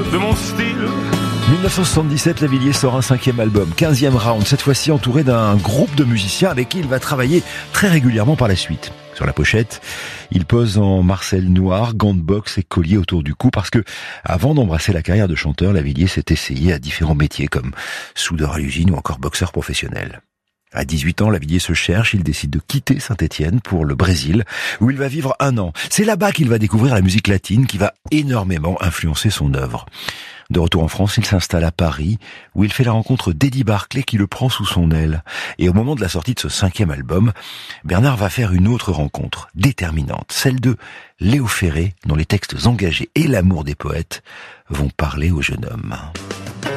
de mon style. 1977, Lavilliers sort un 5e album, 15e round, cette fois-ci entouré d'un groupe de musiciens avec qui il va travailler très régulièrement par la suite. Sur la pochette, il pose en Marcel noir, gants de boxe et collier autour du cou parce que, avant d'embrasser la carrière de chanteur, Lavilliers s'est essayé à différents métiers comme soudeur à l'usine ou encore boxeur professionnel. À 18 ans, Lavilliers se cherche, il décide de quitter Saint-Étienne pour le Brésil, où il va vivre 1 an. C'est là-bas qu'il va découvrir la musique latine qui va énormément influencer son œuvre. De retour en France, il s'installe à Paris, où il fait la rencontre d'Eddie Barclay qui le prend sous son aile. Et au moment de la sortie de ce 5e album, Bernard va faire une autre rencontre, déterminante, celle de Léo Ferré, dont les textes engagés et l'amour des poètes vont parler au jeune homme.